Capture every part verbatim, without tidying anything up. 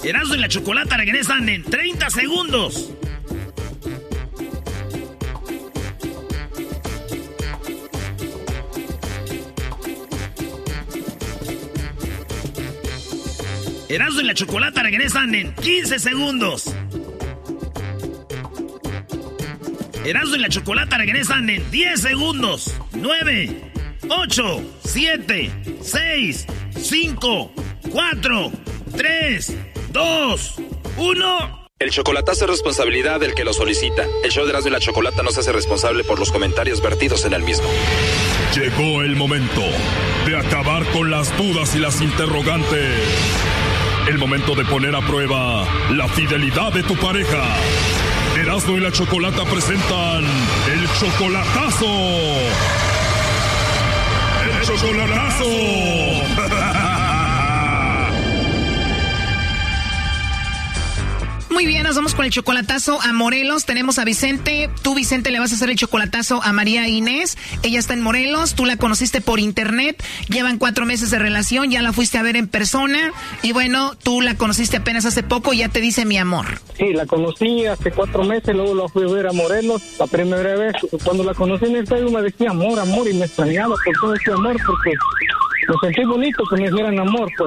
Erasmo y la Chocolata regresan en treinta segundos. Erasmo y la Chocolata regresan en quince segundos. Erasmo y la Chocolata regresan en diez segundos. nueve, ocho, siete, seis, cinco, cuatro, tres, dos, uno. El chocolatazo es responsabilidad del que lo solicita. El show de Erasmo y la Chocolata no se hace responsable por los comentarios vertidos en el mismo. Llegó el momento de acabar con las dudas y las interrogantes. El momento de poner a prueba la fidelidad de tu pareja. Erasmo y la Chocolata presentan el chocolatazo. ¡El chocolatazo! Muy bien, nos vamos con el chocolatazo a Morelos. Tenemos a Vicente. Tú, Vicente, le vas a hacer el chocolatazo a María Inés. Ella está en Morelos. Tú la conociste por internet. Llevan cuatro meses de relación. Ya la fuiste a ver en persona. Y bueno, tú la conociste apenas hace poco y ya te dice mi amor. Sí, la conocí hace cuatro meses. Luego la fui a ver a Morelos la primera vez. Cuando la conocí en el Facebook me decía amor, amor. Y me extrañaba por todo ese amor porque me sentí bonito que me dieran amor, pues.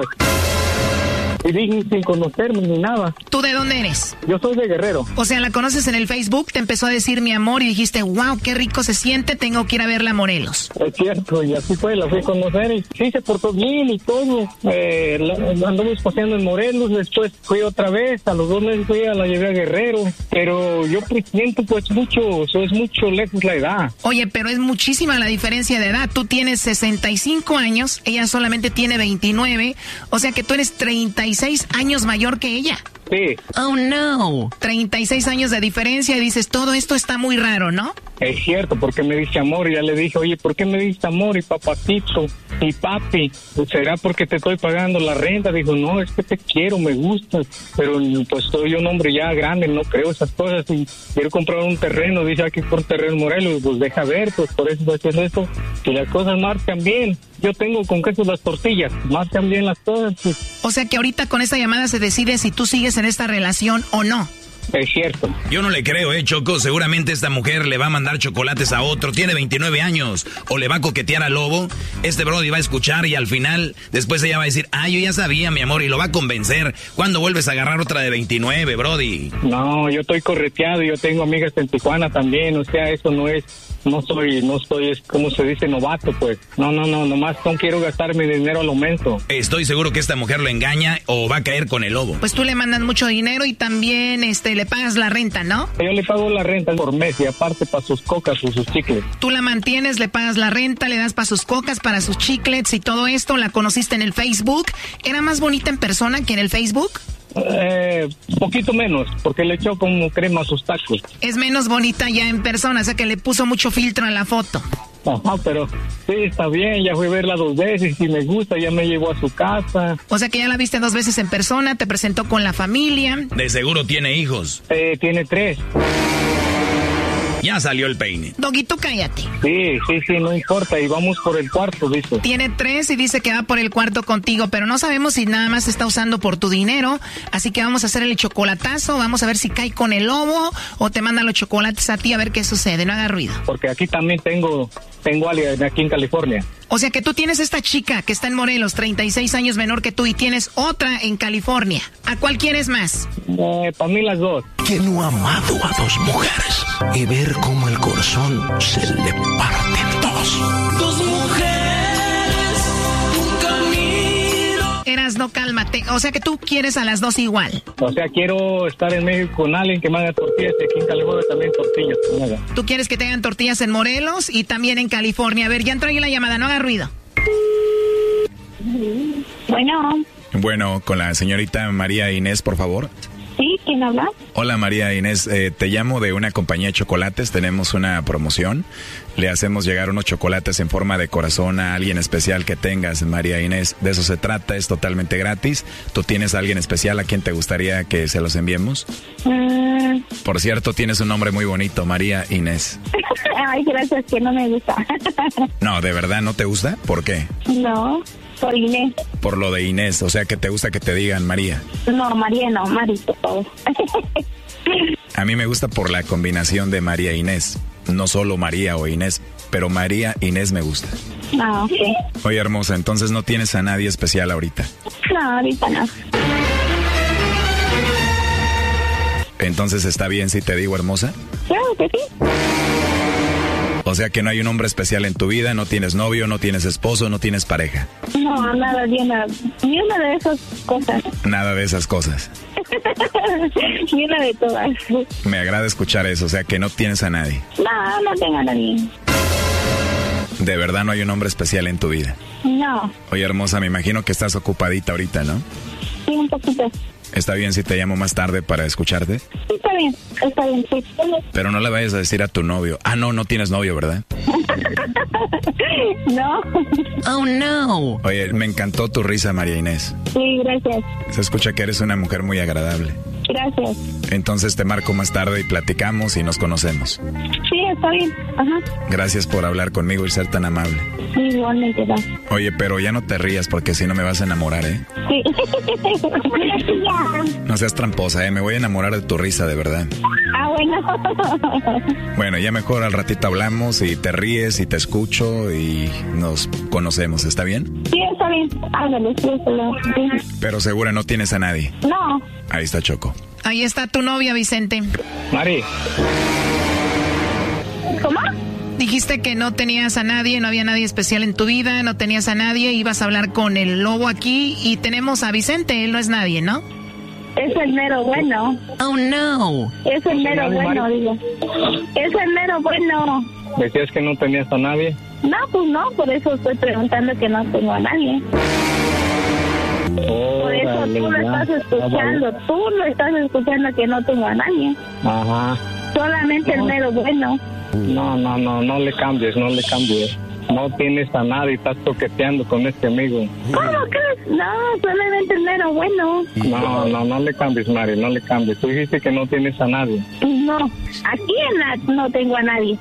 Y dije sin conocerme ni nada. ¿Tú de dónde eres? Yo soy de Guerrero. O sea, la conoces en el Facebook, te empezó a decir mi amor y dijiste, wow, qué rico se siente, tengo que ir a verla a Morelos. Es cierto, y así fue, la fui a conocer y sí se portó bien y todo. Eh, la, andamos paseando en Morelos, después fui otra vez, a los dos meses fui a la llevé a Guerrero, pero yo presiento pues mucho, eso es mucho lejos la edad. Oye, pero es muchísima la diferencia de edad. Tú tienes sesenta y cinco años, ella solamente tiene veintinueve, o sea que tú eres treinta y seis años mayor que ella. Sí. Oh, no. treinta y seis años de diferencia y dices, todo esto está muy raro, ¿no? Es cierto, porque me dice amor y ya le dije, oye, ¿por qué me dices amor y papacito y papi? Pues, ¿será porque te estoy pagando la renta? Dijo, no, es que te quiero, me gustas, pero pues soy un hombre ya grande, no creo esas cosas y quiero comprar un terreno, dice aquí por terreno Morelos, pues deja ver, pues por eso estoy haciendo esto, que las cosas marcan bien. Yo tengo con queso las tortillas, marcan bien las cosas. Pues. O sea que ahorita con esta llamada se decide si tú sigues en esta relación o no. Es cierto. Yo no le creo, eh, Choco. Seguramente esta mujer le va a mandar chocolates a otro. Tiene veintinueve años. O le va a coquetear al lobo. Este brody va a escuchar y al final, después ella va a decir, ah, yo ya sabía, mi amor, y lo va a convencer. ¿Cuándo vuelves a agarrar otra de veintinueve, brody? No, yo estoy correteado y yo tengo amigas en Tijuana también. O sea, eso no es... No soy, no estoy, es como se dice, novato, pues. No, no, no, nomás no quiero gastar mi dinero a lo menso. Estoy seguro que esta mujer lo engaña o va a caer con el lobo. Pues tú le mandas mucho dinero y también este le pagas la renta, ¿no? Yo le pago la renta por mes y aparte para sus cocas o sus chicles. Tú la mantienes, le pagas la renta, le das para sus cocas, para sus chiclets y todo esto. La conociste en el Facebook. ¿Era más bonita en persona que en el Facebook? Eh, poquito menos, porque le echó como crema a sus tacos. Es menos bonita ya en persona, o sea que le puso mucho filtro a la foto. Ajá, pero sí, está bien, ya fui a verla dos veces, si me gusta, ya me llevó a su casa. O sea que ya la viste dos veces en persona, te presentó con la familia. De seguro tiene hijos. Eh, tiene tres. Ya salió el peine. Doguito, cállate. Sí, sí, sí, no importa. Y vamos por el cuarto, dice. Tiene tres y dice que va por el cuarto contigo, pero no sabemos si nada más está usando por tu dinero. Así que vamos a hacer el chocolatazo. Vamos a ver si cae con el lobo o te manda los chocolates a ti a ver qué sucede. No haga ruido. Porque aquí también tengo, tengo alguien aquí en California. O sea que tú tienes esta chica que está en Morelos, treinta y seis años menor que tú, y tienes otra en California. ¿A cuál quieres más? Eh, para mí las dos. ¿Quién no ha amado a dos mujeres y ver cómo el corazón se le parte en dos? Dos mujeres, un camino. Erasno, cálmate. O sea que tú quieres a las dos igual. O sea, quiero estar en México con alguien que me haga tortillas y aquí en California también tortillas. Que me haga. Tú quieres que te hagan tortillas en Morelos y también en California. A ver, ya entró ahí la llamada, no haga ruido. Bueno. Bueno, con la señorita María Inés, por favor. Sí, ¿quién habla? Hola María Inés, eh, te llamo de una compañía de chocolates, tenemos una promoción, le hacemos llegar unos chocolates en forma de corazón a alguien especial que tengas, María Inés, de eso se trata, es totalmente gratis. ¿Tú tienes a alguien especial a quien te gustaría que se los enviemos? Mm. Por cierto, tienes un nombre muy bonito, María Inés. Ay, gracias, que no me gusta. No, ¿de verdad no te gusta? ¿Por qué? No. Por Inés. Por lo de Inés, o sea que te gusta que te digan María. No, María no, Mari, por favor. A mí me gusta por la combinación de María e Inés. No solo María o Inés, pero María Inés me gusta. Ah, ok. Oye, hermosa, entonces no tienes a nadie especial ahorita. No, ahorita no. Entonces, ¿está bien si te digo hermosa? Claro que sí. O sea que no hay un hombre especial en tu vida, no tienes novio, no tienes esposo, no tienes pareja. No, nada, ni una, ni una de esas cosas. Nada de esas cosas. Ni una de todas. Me agrada escuchar eso, o sea que no tienes a nadie. No, no tengo a nadie. De verdad no hay un hombre especial en tu vida. No. Oye, hermosa, me imagino que estás ocupadita ahorita, ¿no? Sí, un poquito. ¿Está bien si te llamo más tarde para escucharte? Sí, está bien, está bien, sí. Pero no le vayas a decir a tu novio. Ah, no, no tienes novio, ¿verdad? No. Oh, no. Oye, me encantó tu risa, María Inés. Sí, gracias. Se escucha que eres una mujer muy agradable. Gracias. Entonces te marco más tarde y platicamos y nos conocemos. Sí, está bien. Ajá. Gracias por hablar conmigo y ser tan amable. Sí, igualmente, va. Oye, pero ya no te rías porque si no me vas a enamorar, ¿eh? Sí. No seas tramposa, ¿eh? Me voy a enamorar de tu risa, de verdad. Ah, bueno. Bueno, ya mejor al ratito hablamos y te ríes y te escucho y nos conocemos, ¿está bien? Sí, está bien. Ándale, sí, sí. Pero segura no tienes a nadie. No. Ahí está Choco. Ahí está tu novia, Vicente. Mari. ¿Cómo? Dijiste que no tenías a nadie, no había nadie especial en tu vida, no tenías a nadie, ibas a hablar con el lobo aquí y tenemos a Vicente, él no es nadie, ¿no? Es el mero bueno. Oh, no. Es el mero bueno, digo. Es el mero bueno. ¿Decías que no tenías a nadie? No, pues no, por eso estoy preguntando que no tengo a nadie. Por eso tú lo estás escuchando, tú lo estás escuchando que no tengo a nadie. Ajá. Solamente el mero bueno. No, no, no, no le cambies, no le cambies. No tienes a nadie, estás toqueteando con este amigo. ¿Cómo crees? No, solamente el mero bueno. No, no, no le cambies, Mari, no le cambies. Tú dijiste que no tienes a nadie. No, aquí en la no tengo a nadie.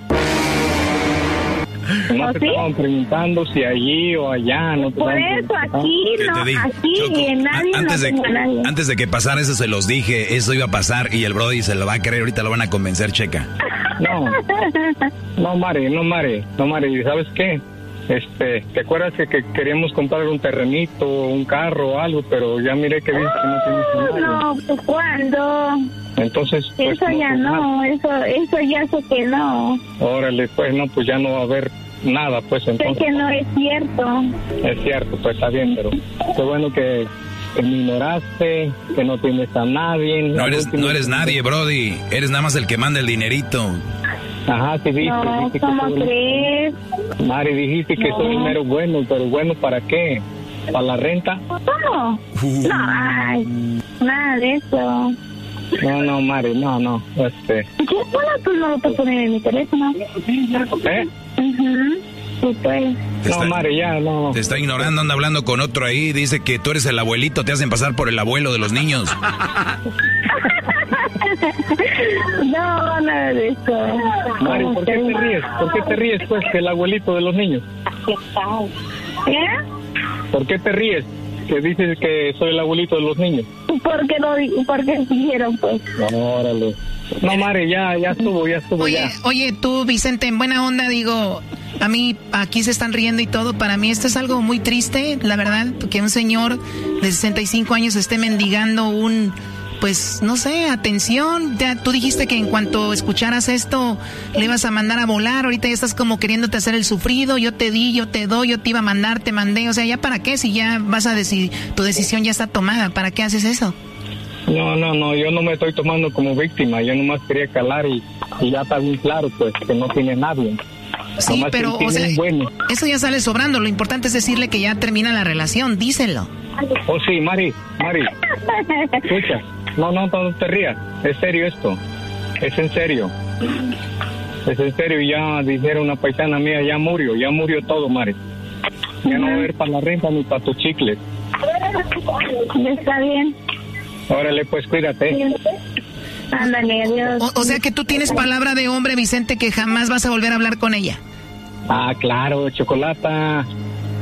No te ¿Sí? estaban preguntando si allí o allá. No te Por estaban eso preguntando. aquí ¿Qué no, te dije? aquí Choco, en nadie a- antes, no tengo a de, nadie. antes de que pasara eso se los dije, eso iba a pasar y el Brody se lo va a creer, ahorita lo van a convencer, checa. No, no, Mari, no, Mari, no, Mari, ¿sabes qué? Este, ¿te acuerdas que, que queríamos comprar un terrenito, un carro o algo, pero ya miré que dices que no tienes a nadie? No, pues ¿cuándo? Entonces, pues, Eso ya pues, no, eso, eso ya sé que no. Órale, pues no, pues ya no va a haber nada, pues Sé entonces. que no es cierto. Es cierto, pues está bien, pero qué bueno que, que me ignoraste, que no tienes a nadie. No Al eres, último- no eres nadie, Brody, eres nada más el que manda el dinerito. Ajá, sí, dijiste, No, dijiste que ¿cómo soy- crees? Mari, dijiste que No. soy el mero bueno, pero bueno, ¿para qué? ¿Para la renta? ¿Cómo? No, ay, nada de eso. No, no, Mari, no, no, este... ¿Qué bueno tú no lo puedes poner en mi teléfono? ¿Eh? Mhm. Sí, pues. Te No, está, Mari, ya, no. te está ignorando, anda hablando con otro ahí, dice que tú eres el abuelito, te hacen pasar por el abuelo de los niños. No, nada de eso. Mari, ¿por qué te ríes? ¿Por qué te ríes, pues, que el abuelito de los niños? ¿Qué? ¿Por qué te ríes? Que dices que soy el abuelito de los niños. ¿Por qué no? ¿Por qué dijeron, pues? Órale. No, Mari, ya, ya estuvo, ya estuvo, Oye, ya. oye, tú, Vicente, en buena onda, digo, a mí aquí se están riendo y todo. Para mí esto es algo muy triste, la verdad, que un señor de sesenta y cinco años esté mendigando un, pues, no sé, atención. Ya, tú dijiste que en cuanto escucharas esto le ibas a mandar a volar. Ahorita ya estás como queriéndote hacer el sufrido. Yo te di, yo te doy, yo te iba a mandar, te mandé. O sea, ¿ya para qué? Si ya vas a decir, tu decisión ya está tomada, ¿para qué haces eso? No, no, no, yo no me estoy tomando como víctima. Yo nomás quería calar y, y ya está bien claro, pues, que no tiene nadie. Sí, Nomás pero, él tiene o sea, un bueno. eso ya sale sobrando. Lo importante es decirle que ya termina la relación. Díselo. Oh, sí, Mari, Mari, escucha. No, no, no te rías. Es serio esto. Es en serio. Es en serio. Ya dijeron una paisana mía, ya murió, ya murió todo, Mari. Ya no va a haber para la renta ni para tus chicles. Está bien. Órale, pues, cuídate. Ándale, adiós. O, o sea que tú tienes palabra de hombre, Vicente, que jamás vas a volver a hablar con ella. Ah, claro, Chocolata.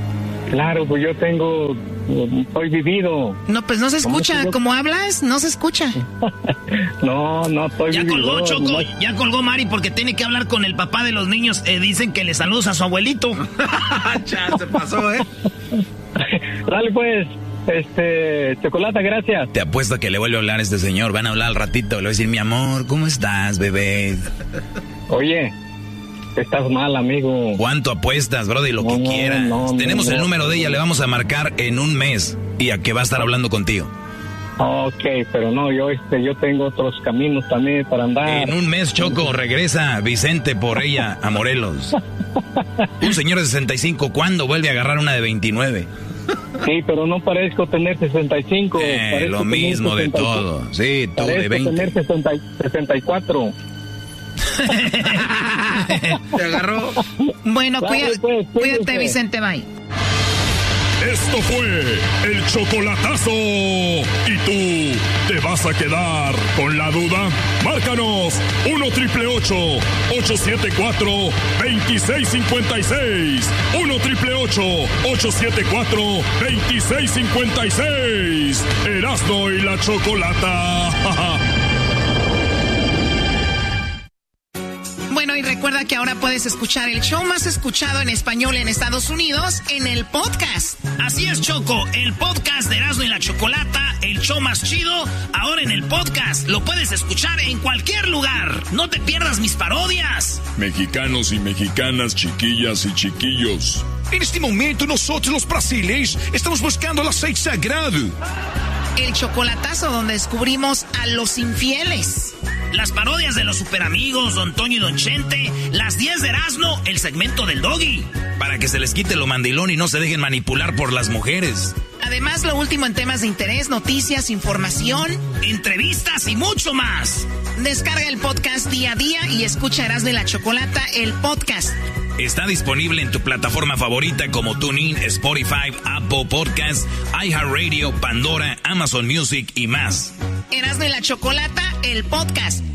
Claro, pues yo tengo, soy vivido. No, pues no se escucha, yo... como hablas, no se escucha. no, no, estoy Ya vividor, colgó, Choco, no... ya colgó Mari porque tiene que hablar con el papá de los niños. Eh, dicen que le saludos a su abuelito. Ya se pasó, ¿eh? Dale pues, este, Chocolata, gracias. Te apuesto que le vuelve a hablar a este señor, van a hablar al ratito, le voy a decir, mi amor, ¿cómo estás, bebé? Oye... Estás mal, amigo. ¿Cuánto apuestas, brody? Lo que no, quieras. No, no, Tenemos no, el número no. de ella, le vamos a marcar en un mes y a que va a estar hablando contigo. Ok, pero no, yo este, yo tengo otros caminos también para andar. En un mes, Choco, regresa Vicente por ella a Morelos. Un señor de sesenta y cinco, ¿cuándo vuelve a agarrar una de veintinueve? Sí, pero no parezco tener sesenta y cinco. Eh, lo mismo de todo. Sí, tú de veinte. tener sesenta, sesenta y cuatro. Te agarró. Bueno, Dale, cuida, pues, cuídate, Vicente, bye. Esto fue el chocolatazo. ¿Y tú te vas a quedar con la duda? Márcanos uno triple ocho, ocho siete cuatro, dos seis cinco seis. uno triple ocho, ocho siete cuatro, dos seis cinco seis. Erasmo y la Chocolata. Bueno, y recuerda que ahora puedes escuchar el show más escuchado en español en Estados Unidos en el podcast. Así es, Choco, el podcast de Erasmo y la Chocolata, el show más chido, ahora en el podcast. Lo puedes escuchar en cualquier lugar. No te pierdas mis parodias. Mexicanos y mexicanas, chiquillas y chiquillos. En este momento nosotros los brasileños estamos buscando el aceite sagrado. El chocolatazo donde descubrimos a los infieles. Las parodias de los superamigos, Don Toño y Don Chente, las diez de Erasmo, el segmento del Doggy. Para que se les quite lo mandilón y no se dejen manipular por las mujeres. Además, lo último en temas de interés, noticias, información, entrevistas y mucho más. Descarga el podcast día a día y escucha Erasmo y la Chocolata, el podcast. Está disponible en tu plataforma favorita como TuneIn, Spotify, Apple Podcasts, iHeartRadio, Pandora, Amazon Music y más. Erasmo y la Chocolata, el podcast.